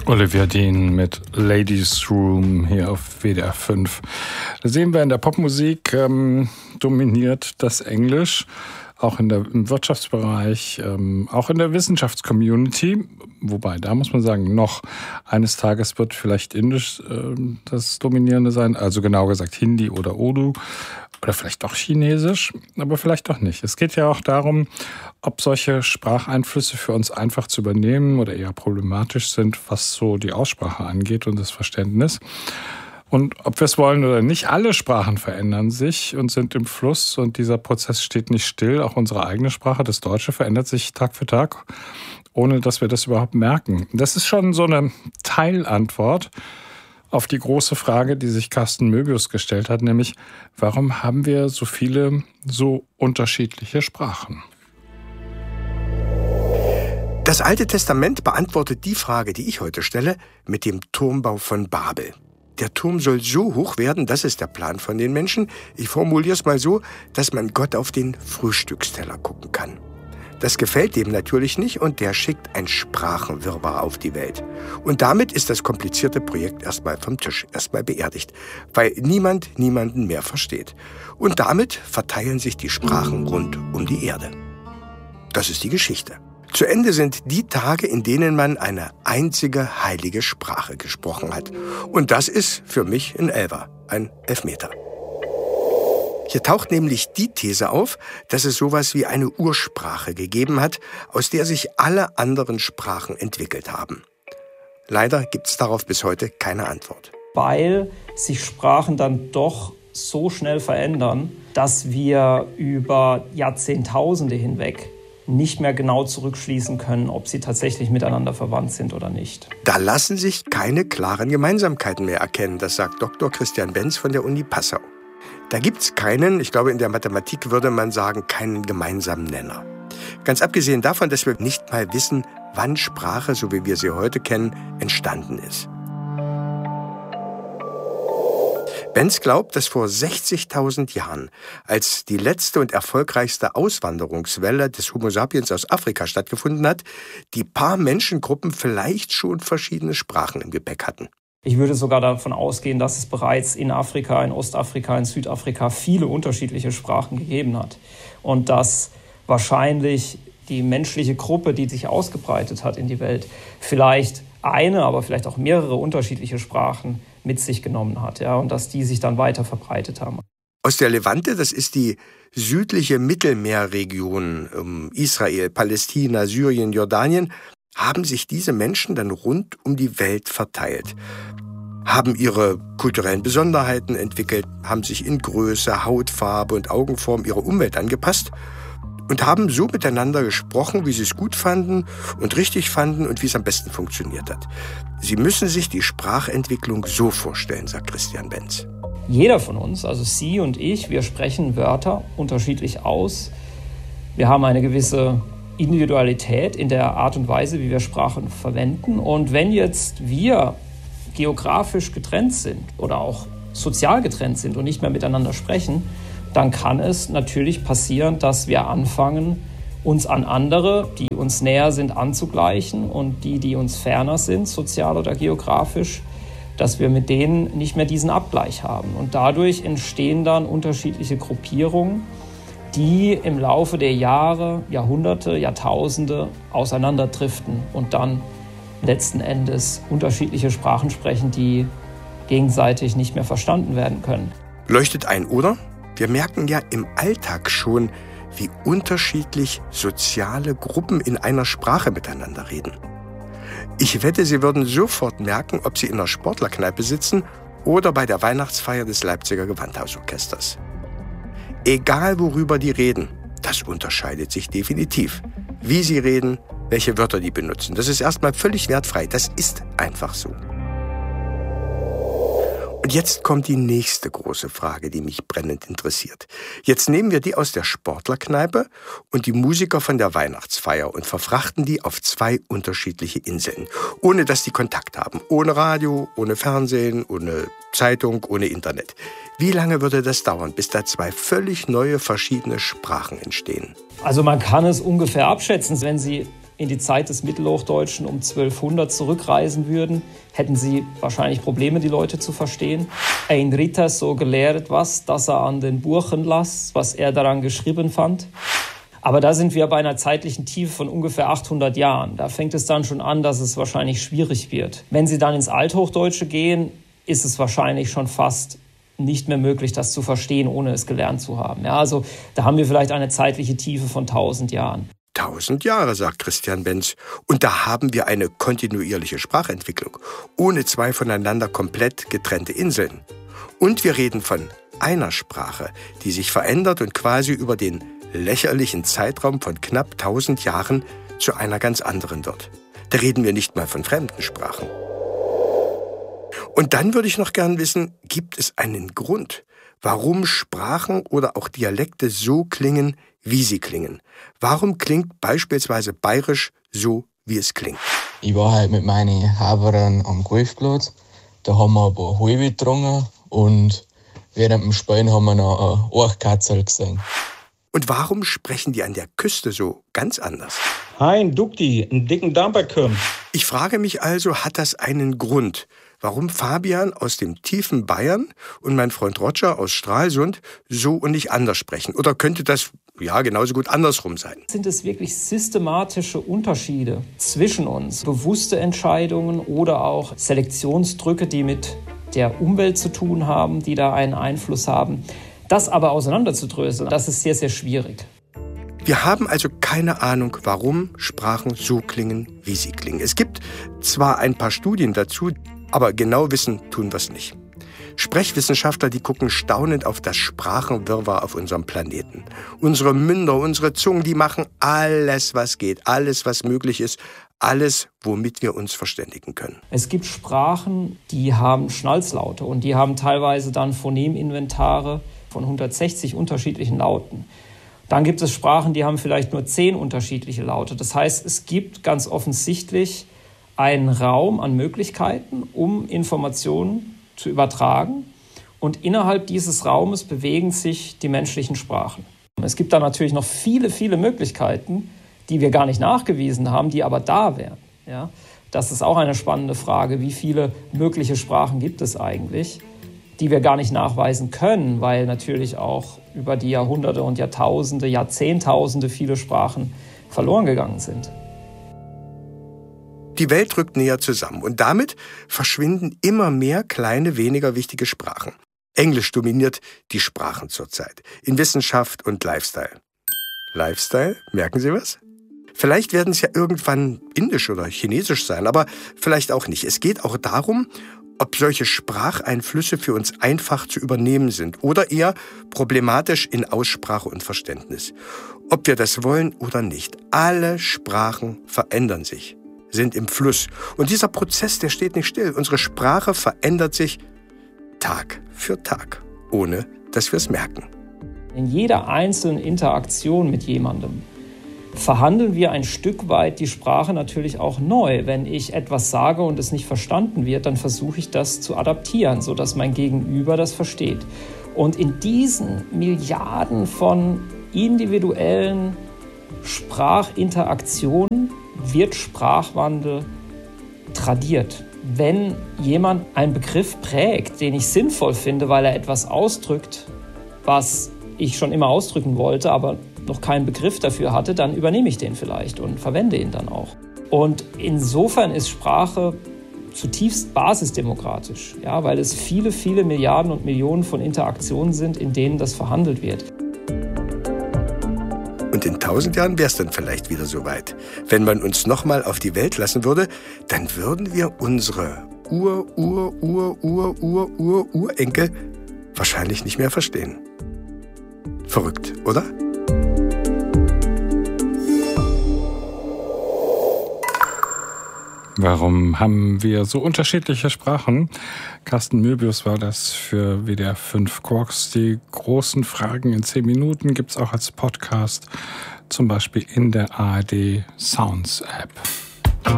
Olivia Dean mit Ladies Room hier auf WDR 5. Da sehen wir, in der Popmusik dominiert das Englisch, auch im Wirtschaftsbereich, auch in der Wissenschaftscommunity. Wobei, da muss man sagen, noch eines Tages wird vielleicht Indisch das Dominierende sein, also genau gesagt Hindi oder Urdu oder vielleicht auch Chinesisch, aber vielleicht auch nicht. Es geht ja auch darum, ob solche Spracheinflüsse für uns einfach zu übernehmen oder eher problematisch sind, was so die Aussprache angeht und das Verständnis. Und ob wir es wollen oder nicht, alle Sprachen verändern sich und sind im Fluss und dieser Prozess steht nicht still. Auch unsere eigene Sprache, das Deutsche, verändert sich Tag für Tag, ohne dass wir das überhaupt merken. Das ist schon so eine Teilantwort auf die große Frage, die sich Carsten Möbius gestellt hat, nämlich, warum haben wir so viele, so unterschiedliche Sprachen? Das Alte Testament beantwortet die Frage, die ich heute stelle, mit dem Turmbau von Babel. Der Turm soll so hoch werden, das ist der Plan von den Menschen. Ich formuliere es mal so, dass man Gott auf den Frühstücksteller gucken kann. Das gefällt dem natürlich nicht und der schickt ein Sprachenwirrwarr auf die Welt. Und damit ist das komplizierte Projekt erstmal vom Tisch, erstmal beerdigt, weil niemand niemanden mehr versteht. Und damit verteilen sich die Sprachen rund um die Erde. Das ist die Geschichte. Zu Ende sind die Tage, in denen man eine einzige heilige Sprache gesprochen hat. Und das ist für mich ein Elfer, ein Elfmeter. Hier taucht nämlich die These auf, dass es sowas wie eine Ursprache gegeben hat, aus der sich alle anderen Sprachen entwickelt haben. Leider gibt es darauf bis heute keine Antwort. Weil sich Sprachen dann doch so schnell verändern, dass wir über Jahrzehntausende hinweg nicht mehr genau zurückschließen können, ob sie tatsächlich miteinander verwandt sind oder nicht. Da lassen sich keine klaren Gemeinsamkeiten mehr erkennen, das sagt Dr. Christian Benz von der Uni Passau. Da gibt's keinen, ich glaube in der Mathematik würde man sagen, keinen gemeinsamen Nenner. Ganz abgesehen davon, dass wir nicht mal wissen, wann Sprache, so wie wir sie heute kennen, entstanden ist. Benz glaubt, dass vor 60.000 Jahren, als die letzte und erfolgreichste Auswanderungswelle des Homo sapiens aus Afrika stattgefunden hat, die paar Menschengruppen vielleicht schon verschiedene Sprachen im Gepäck hatten. Ich würde sogar davon ausgehen, dass es bereits in Afrika, in Ostafrika, in Südafrika viele unterschiedliche Sprachen gegeben hat. Und dass wahrscheinlich die menschliche Gruppe, die sich ausgebreitet hat in die Welt, vielleicht eine, aber vielleicht auch mehrere unterschiedliche Sprachen mit sich genommen hat, ja, und dass die sich dann weiter verbreitet haben. Aus der Levante, das ist die südliche Mittelmeerregion um Israel, Palästina, Syrien, Jordanien, haben sich diese Menschen dann rund um die Welt verteilt, haben ihre kulturellen Besonderheiten entwickelt, haben sich in Größe, Hautfarbe und Augenform ihrer Umwelt angepasst und haben so miteinander gesprochen, wie sie es gut fanden und richtig fanden und wie es am besten funktioniert hat. Sie müssen sich die Sprachentwicklung so vorstellen, sagt Christian Benz. Jeder von uns, also Sie und ich, wir sprechen Wörter unterschiedlich aus. Wir haben eine gewisse Individualität in der Art und Weise, wie wir Sprachen verwenden. Und wenn jetzt wir geografisch getrennt sind oder auch sozial getrennt sind und nicht mehr miteinander sprechen, dann kann es natürlich passieren, dass wir anfangen, uns an andere, die uns näher sind, anzugleichen und die uns ferner sind, sozial oder geografisch, dass wir mit denen nicht mehr diesen Abgleich haben. Und dadurch entstehen dann unterschiedliche Gruppierungen, die im Laufe der Jahre, Jahrhunderte, Jahrtausende auseinanderdriften und dann letzten Endes unterschiedliche Sprachen sprechen, die gegenseitig nicht mehr verstanden werden können. Leuchtet ein, oder? Wir merken ja im Alltag schon, wie unterschiedlich soziale Gruppen in einer Sprache miteinander reden. Ich wette, Sie würden sofort merken, ob Sie in einer Sportlerkneipe sitzen oder bei der Weihnachtsfeier des Leipziger Gewandhausorchesters. Egal worüber die reden, das unterscheidet sich definitiv. Wie sie reden, welche Wörter die benutzen, das ist erstmal völlig wertfrei. Das ist einfach so. Und jetzt kommt die nächste große Frage, die mich brennend interessiert. Jetzt nehmen wir die aus der Sportlerkneipe und die Musiker von der Weihnachtsfeier und verfrachten die auf 2 unterschiedliche Inseln, ohne dass die Kontakt haben. Ohne Radio, ohne Fernsehen, ohne Zeitung, ohne Internet. Wie lange würde das dauern, bis da 2 völlig neue, verschiedene Sprachen entstehen? Also man kann es ungefähr abschätzen, wenn Sie in die Zeit des Mittelhochdeutschen um 1200 zurückreisen würden, hätten sie wahrscheinlich Probleme, die Leute zu verstehen. Ein Ritter so gelehrt was, dass er an den Buchen las, was er daran geschrieben fand. Aber da sind wir bei einer zeitlichen Tiefe von ungefähr 800 Jahren. Da fängt es dann schon an, dass es wahrscheinlich schwierig wird. Wenn Sie dann ins Althochdeutsche gehen, ist es wahrscheinlich schon fast nicht mehr möglich, das zu verstehen, ohne es gelernt zu haben. Ja, also da haben wir vielleicht eine zeitliche Tiefe von 1000 Jahren. 1000 Jahre, sagt Christian Benz. Und da haben wir eine kontinuierliche Sprachentwicklung, ohne zwei voneinander komplett getrennte Inseln. Und wir reden von einer Sprache, die sich verändert und quasi über den lächerlichen Zeitraum von knapp 1000 Jahren zu einer ganz anderen wird. Da reden wir nicht mal von fremden Sprachen. Und dann würde ich noch gern wissen, gibt es einen Grund, warum Sprachen oder auch Dialekte so klingen, wie sie klingen? Warum klingt beispielsweise Bayerisch so, wie es klingt? Ich war halt mit meinen Haberern am Golfplatz. Da haben wir aber Halbe getrunken und während dem Spielen haben wir noch ein Orchkatzel gesehen. Und warum sprechen die an der Küste so ganz anders? Hein, Dukti, einen dicken Damper kommt. Ich frage mich also, hat das einen Grund, warum Fabian aus dem tiefen Bayern und mein Freund Roger aus Stralsund so und nicht anders sprechen? Oder könnte das genauso gut andersrum sein? Sind es wirklich systematische Unterschiede zwischen uns? Bewusste Entscheidungen oder auch Selektionsdrücke, die mit der Umwelt zu tun haben, die da einen Einfluss haben? Das aber auseinanderzudröseln, das ist sehr, sehr schwierig. Wir haben also keine Ahnung, warum Sprachen so klingen, wie sie klingen. Es gibt zwar ein paar Studien dazu, aber genau wissen tun wir es nicht. Sprechwissenschaftler, die gucken staunend auf das Sprachenwirrwarr auf unserem Planeten. Unsere Münder, unsere Zungen, die machen alles, was geht, alles, was möglich ist, alles, womit wir uns verständigen können. Es gibt Sprachen, die haben Schnalzlaute und die haben teilweise dann Phoneminventare von 160 unterschiedlichen Lauten. Dann gibt es Sprachen, die haben vielleicht nur 10 unterschiedliche Laute. Das heißt, es gibt ganz offensichtlich einen Raum an Möglichkeiten, um Informationen zu übertragen. Und innerhalb dieses Raumes bewegen sich die menschlichen Sprachen. Es gibt da natürlich noch viele, viele Möglichkeiten, die wir gar nicht nachgewiesen haben, die aber da wären. Ja? Das ist auch eine spannende Frage. Wie viele mögliche Sprachen gibt es eigentlich, die wir gar nicht nachweisen können, weil natürlich auch über die Jahrhunderte und Jahrtausende, Jahrzehntausende viele Sprachen verloren gegangen sind. Die Welt rückt näher zusammen und damit verschwinden immer mehr kleine, weniger wichtige Sprachen. Englisch dominiert die Sprachen zurzeit, in Wissenschaft und Lifestyle. Lifestyle? Merken Sie was? Vielleicht werden es ja irgendwann Indisch oder Chinesisch sein, aber vielleicht auch nicht. Es geht auch darum, ob solche Spracheinflüsse für uns einfach zu übernehmen sind oder eher problematisch in Aussprache und Verständnis. Ob wir das wollen oder nicht, alle Sprachen verändern sich, sind im Fluss. Und dieser Prozess, der steht nicht still. Unsere Sprache verändert sich Tag für Tag, ohne dass wir es merken. In jeder einzelnen Interaktion mit jemandem verhandeln wir ein Stück weit die Sprache natürlich auch neu. Wenn ich etwas sage und es nicht verstanden wird, dann versuche ich das zu adaptieren, sodass mein Gegenüber das versteht. Und in diesen Milliarden von individuellen Sprachinteraktionen wird Sprachwandel tradiert. Wenn jemand einen Begriff prägt, den ich sinnvoll finde, weil er etwas ausdrückt, was ich schon immer ausdrücken wollte, aber noch keinen Begriff dafür hatte, dann übernehme ich den vielleicht und verwende ihn dann auch. Und insofern ist Sprache zutiefst basisdemokratisch, ja, weil es viele, viele Milliarden und Millionen von Interaktionen sind, in denen das verhandelt wird. Und in 1000 Jahren wäre es dann vielleicht wieder so weit. Wenn man uns nochmal auf die Welt lassen würde, dann würden wir unsere Urenkel wahrscheinlich nicht mehr verstehen. Verrückt, oder? Warum haben wir so unterschiedliche Sprachen? Carsten Möbius war das für WDR 5 Quarks. Die großen Fragen in 10 Minuten gibt es auch als Podcast, zum Beispiel in der ARD Sounds App.